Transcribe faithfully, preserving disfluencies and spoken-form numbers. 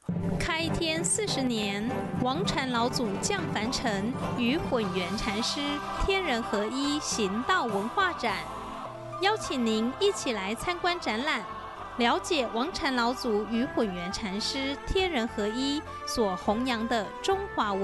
开天四十年，王禅老祖降凡尘，与混元禅师天人合一行道文化展，邀请您一起来参观展览，了解王禅老祖与混元禅师天人合一所弘扬的中华文化。